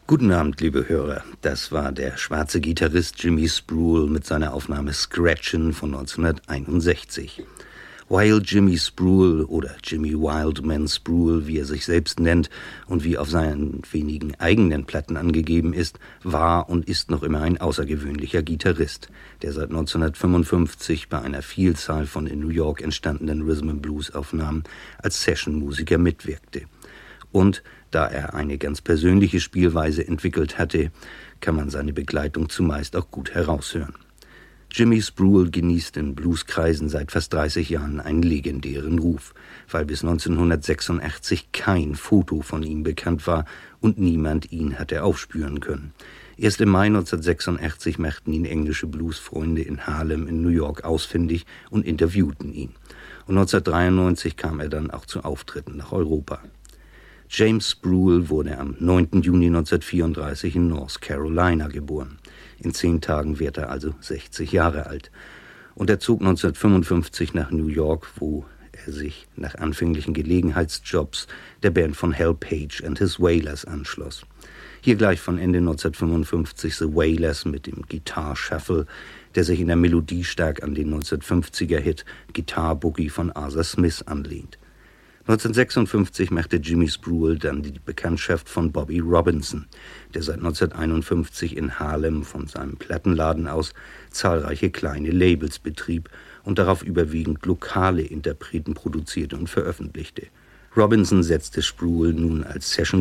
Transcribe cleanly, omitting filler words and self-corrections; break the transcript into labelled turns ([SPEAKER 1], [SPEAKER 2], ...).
[SPEAKER 1] Guten Abend, liebe Hörer. Das war der schwarze Gitarrist Jimmy Spruill mit seiner Aufnahme Scratchin' von 1961. While Jimmy Spruill oder Jimmy Wildman Spruill, wie er sich selbst nennt und wie auf seinen wenigen eigenen Platten angegeben ist, war und ist noch immer ein außergewöhnlicher Gitarrist, der seit 1955 bei einer Vielzahl von in New York entstandenen Rhythm-and-Blues-Aufnahmen als Session-Musiker mitwirkte. Und da er eine ganz persönliche Spielweise entwickelt hatte, kann man seine Begleitung zumeist auch gut heraushören. Jimmy Spruill genießt in Blueskreisen seit fast 30 Jahren einen legendären Ruf, weil bis 1986 kein Foto von ihm bekannt war und niemand ihn hatte aufspüren können. Erst im Mai 1986 machten ihn englische Bluesfreunde in Harlem in New York ausfindig und interviewten ihn. Und 1993 kam er dann auch zu Auftritten nach Europa. James Spruill wurde am 9. Juni 1934 in North Carolina geboren. In 10 Tagen wird er also 60 Jahre alt. Und er zog 1955 nach New York, wo er sich nach anfänglichen Gelegenheitsjobs der Band von Hal Page and his Wailers anschloss. Hier gleich von Ende 1955 The Wailers mit dem Guitar Shuffle, der sich in der Melodie stark an den 1950er-Hit Guitar Boogie von Arthur Smith anlehnt. 1956 machte Jimmy Spruill dann die Bekanntschaft von Bobby Robinson, der seit 1951 in Harlem von seinem Plattenladen aus zahlreiche kleine Labels betrieb und darauf überwiegend lokale Interpreten produzierte und veröffentlichte. Robinson setzte Spruill nun als Session